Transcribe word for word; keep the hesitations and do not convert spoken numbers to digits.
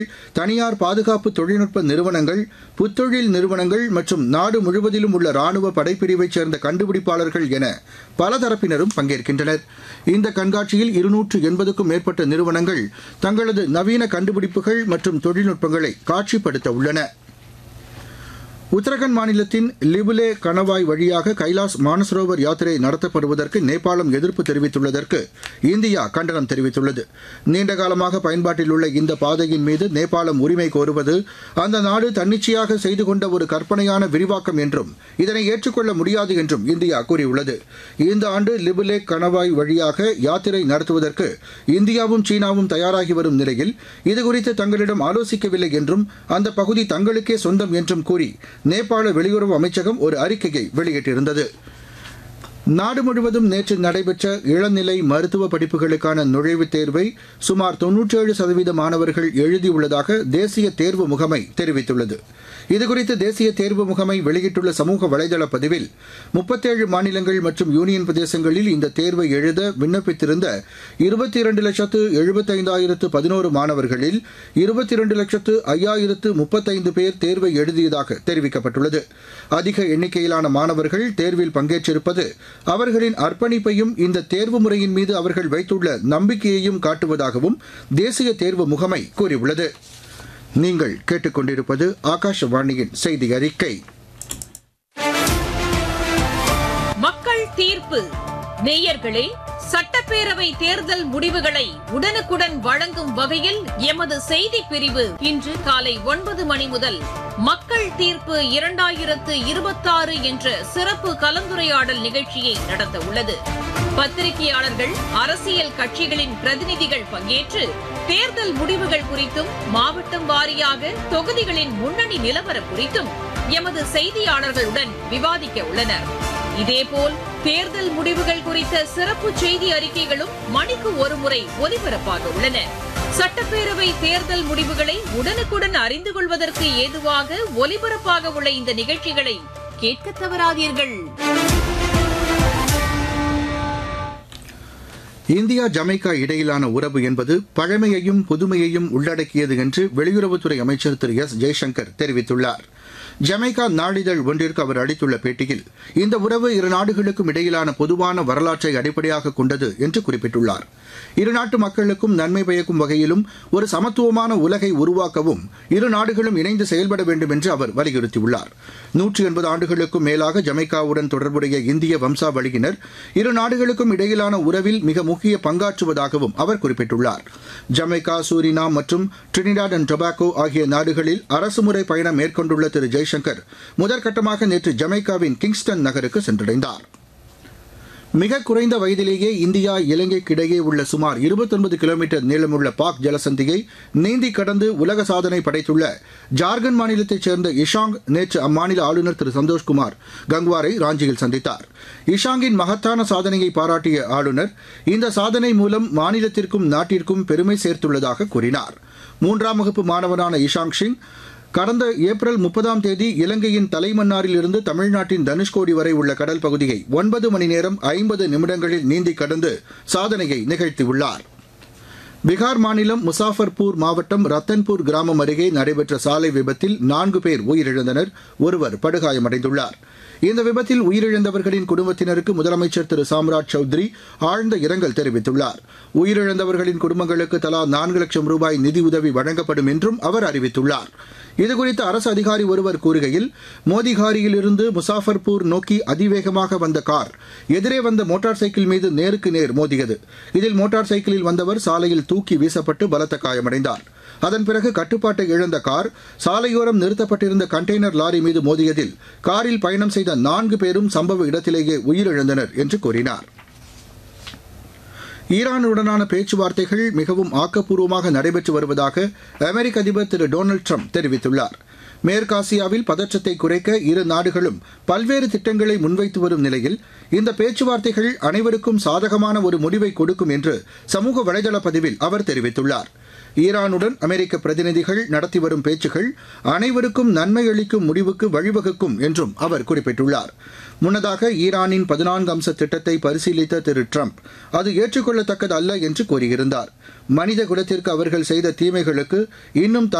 தனியார் பாதுகாப்பு தொழில்நுட்ப நிறுவனங்கள், புத்தொழில் நிறுவனங்கள் மற்றும் நாடு முழுவதிலும் உள்ள ராணுவ படைப்பிரிவைச் சேர்ந்த கண்டுபிடிப்பாளர்கள் என பல தரப்பினரும் பங்கேற்கின்றனர். இந்த கண்காட்சியில் இருநூற்று எண்பதுக்கும் மேற்பட்ட நிறுவனங்கள் தங்களது நவீன கண்டுபிடிப்புகள் மற்றும் தொழில்நுட்பங்களை காட்சிப்படுத்த உள்ளன. உத்தரகாண்ட் மாநிலத்தின் லிபுலே கணவாய் வழியாக கைலாஸ் மானசரோவர் யாத்திரை நடத்தப்படுவதற்கு நேபாளம் எதிர்ப்பு தெரிவித்துள்ளதற்கு இந்தியா கண்டனம் தெரிவித்துள்ளது. நீண்டகாலமாக பயன்பாட்டில் உள்ள இந்த பாதையின் மீது நேபாளம் உரிமை கோருவது அந்த நாடு தன்னிச்சையாக செய்து கொண்ட ஒரு கற்பனையான விரிவாக்கம் என்றும் இதனை ஏற்றுக்கொள்ள முடியாது என்றும் இந்தியா கூறியுள்ளது. இந்த ஆண்டு லிபுலே கணவாய் வழியாக யாத்திரை நடத்துவதற்கு இந்தியாவும் சீனாவும் தயாராகி வரும் நிலையில் இதுகுறித்து தங்களிடம் ஆலோசிக்கவில்லை என்றும் அந்த பகுதி தங்களுக்கே சொந்தம் என்றும் கூறி நேபாள வெளியுறவு அமைச்சகம் ஒரு அறிக்கையை வெளியிட்டிருந்தது. நாடு முழுவதும் நேற்று நடைபெற்ற இளநிலை மருத்துவ படிப்புகளுக்கான நுழைவுத் தேர்வை சுமார் தொன்னூற்றி ஏழு சதவீத மாணவர்கள் எழுதியுள்ளதாக தேசிய தேர்வு முகமை தெரிவித்துள்ளது. இதுகுறித்து தேசிய தேர்வு முகமை வெளியிட்டுள்ள சமூக வலைதள பதிவில் முப்பத்தேழு மாநிலங்கள் மற்றும் யூனியன் பிரதேசங்களில் இந்த தேர்வை எழுத விண்ணப்பித்திருந்த இருபத்தி இரண்டு லட்சத்து எழுபத்தைந்தாயிரத்து பதினோரு மாணவர்களில் இருபத்தி இரண்டு லட்சத்து ஐயாயிரத்து முப்பத்தைந்து பேர் தேர்வை எழுதியதாக தெரிவிக்கப்பட்டுள்ளது. அதிக எண்ணிக்கையிலான மாணவர்கள் தேர்வில் பங்கேற்றிருப்பது அவர்களின் அர்ப்பணிப்பையும் இந்த தேர்வு முறையின் மீது அவர்கள் வைத்துள்ள நம்பிக்கையையும் காட்டுவதாகவும் தேசிய தேர்வு முகமை கூறியுள்ளது. நீங்கள் கேட்டுக்கொண்டிருப்பது ஆகாஷவாணியின் செய்தி அறிக்கை. மக்கள் தீர்ப்பு. நேயர்களே, சட்டப்பேரவை தேர்தல் முடிவுகளை உடனுக்குடன் வழங்கும் வகையில் எமது செய்திப் பிரிவு இன்று காலை ஒன்பது மணி முதல் மக்கள் தீர்ப்பு இரண்டாயிரத்து இருபத்தாறு என்ற சிறப்பு கலந்துரையாடல் நிகழ்ச்சியை நடத்த உள்ளது. பத்திரிகையாளர்கள், அரசியல் கட்சிகளின் பிரதிநிதிகள் பங்கேற்று தேர்தல் முடிவுகள் குறித்தும் மாவட்டம் வாரியாக தொகுதிகளின் முன்னணி நிலவரம் குறித்தும் எமது செய்தியாளர்களுடன் விவாதிக்க உள்ளனர். இதேபோல் தேர்தல் முடிவுகள் குறித்த சிறப்பு செய்தி அறிக்கைகளும் மணிக்கு ஒருமுறை ஒலிபரப்பாக உள்ளன. சட்டப்பேரவை தேர்தல் முடிவுகளை உடனுக்குடன் அறிந்து கொள்வதற்கு ஏதுவாக ஒலிபரப்பாக உள்ள இந்த நிகழ்ச்சிகளை கேட்க தவறாதீர்கள். இந்தியா ஜமைக்கா இடையிலான உறவு என்பது பழமையையும் புதுமையையும் உள்ளடக்கியது என்று வெளியுறவுத்துறை அமைச்சர் திரு எஸ் ஜெய்சங்கர் தெரிவித்துள்ளார். ஜமைக்கா நாளிதழ் ஒன்றிற்கு அவர் அளித்துள்ள பேட்டியில் இந்த உறவு இரு நாடுகளுக்கும் இடையிலான பொதுவான வரலாற்றை அடிப்படையாக கொண்டது என்று குறிப்பிட்டுள்ளார். இரு நாட்டு மக்களுக்கும் நன்மை பயக்கும் வகையிலும் ஒரு சமத்துவமான உலகை உருவாக்கவும் இரு நாடுகளும் இணைந்து செயல்பட வேண்டும் என்று அவர் வலியுறுத்தியுள்ளார். நூற்றி எண்பது ஆண்டுகளுக்கும் மேலாக ஜமைக்காவுடன் தொடர்புடைய இந்திய வம்சாவளியினர் இரு நாடுகளுக்கும் இடையிலான உறவில் மிக முக்கிய பங்காற்றுவதாகவும் அவர் குறிப்பிட்டுள்ளார். ஜமைக்கா, சூரினாம் மற்றும் டிரினிடாட் அண்ட் டொபாகோ ஆகிய நாடுகளில் அரசுமுறை பயணம் மேற்கொண்டுள்ள திரு ஜெய்சங்கர் முதற்கட்டமாக நேற்று ஜமைக்காவின் கிங்ஸ்டன் நகருக்கு சென்றடைந்தார். மிக குறைந்த வயதிலேயே இந்தியா இலங்கைக்கு இடையே உள்ள சுமார் இருபத்தொன்பது கிலோமீட்டர் நீளமுள்ள பாக் ஜலசந்தியை நீந்தி கடந்து உலக சாதனை படைத்துள்ள ஜார்க்கண்ட் மாநிலத்தைச் சேர்ந்த இஷாங் நேற்று அம்மாநில ஆளுநர் திரு சந்தோஷ்குமார் கங்குவாரை ராஞ்சியில் சந்தித்தார். இஷாங்கின் மகத்தான சாதனையை பாராட்டிய ஆளுநர் இந்த சாதனை மூலம் மாநிலத்திற்கும் நாட்டிற்கும் பெருமை சேர்த்துள்ளதாக கூறினார். மூன்றாம் வகுப்பு மாணவனான இஷாங் சிங் கடந்த ஏப்ரல் முப்பதாம் தேதி இலங்கையின் தலைமன்னாரில் இருந்து தமிழ்நாட்டின் தனுஷ்கோடி வரை உள்ள கடல் பகுதியை ஒன்பது மணி நேரம் ஐம்பது நிமிடங்களில் நீந்தி கடந்து சாதனையை நிகழ்த்தியுள்ளார். பீகார் மாநிலம் முசாஃபர்பூர் மாவட்டம் ரத்தன்பூர் கிராமம் அருகே நடைபெற்ற சாலை விபத்தில் நான்கு பேர் உயிரிழந்தனர். ஒருவர் படுகாயமடைந்துள்ளார். இந்த விபத்தில் உயிரிழந்தவர்களின் குடும்பத்தினருக்கு முதலமைச்சர் திரு சாம்ராஜ் சௌத்ரி ஆழ்ந்த இரங்கல் தெரிவித்துள்ளார். உயிரிழந்தவர்களின் குடும்பங்களுக்கு தலா நான்கு லட்சம் ரூபாய் நிதியுதவி வழங்கப்படும் என்றும் அவர் அறிவித்துள்ளார். இதுகுறித்து அரசு அதிகாரி ஒருவர் கூறுகையில், மோதிகாரியிலிருந்து முசாஃபர்பூர் நோக்கி அதிவேகமாக வந்த கார் எதிரே வந்த மோட்டார் சைக்கிள் மீது நேருக்கு நேர் மோதியது. இதில் மோட்டார் சைக்கிளில் வந்தவர் சாலையில் தூக்கி வீசப்பட்டு பலத்த காயமடைந்தார். அதன் பிறகு கட்டுப்பாட்டை இழந்த கார் சாலையோரம் நிறுத்தப்பட்டிருந்த கண்டெய்னர் லாரி மீது மோதியதில் காரில் பயணம் செய்த நான்கு பேரும் சம்பவ இடத்திலேயே உயிரிழந்தனர் என்று கூறினார். ஈரானுடனான பேச்சுவார்த்தைகள் மிகவும் ஆக்கப்பூர்வமாக நடைபெற்று வருவதாக அமெரிக்க அதிபர் திரு டொனால்டு ட்ரம்ப் தெரிவித்துள்ளார். மேற்காசியாவில் பதற்றத்தை குறைக்க இரு நாடுகளும் பல்வேறு திட்டங்களை முன்வைத்து வரும் நிலையில் இந்த பேச்சுவார்த்தைகள் அனைவருக்கும் சாதகமான ஒரு முடிவை கொடுக்கும் என்று சமூக வலைதள பதிவில் அவர் தெரிவித்துள்ளார். ஈரானுடன் அமெரிக்க பிரதிநிதிகள் நடத்தி வரும் பேச்சுகள் அனைவருக்கும் நன்மை அளிக்கும் முடிவுக்கு வழிவகுக்கும் என்றும் அவர் குறிப்பிட்டுள்ளார். முன்னதாக ஈரானின் பதினான்கு அம்ச திட்டத்தை பரிசீலித்த திரு ட்ரம்ப் அது ஏற்றுக்கொள்ளத்தக்கது அல்ல என்று கூறியிருந்தார். மனித குலத்திற்கு அவர்கள் செய்த தீமைகளுக்கு இன்னும்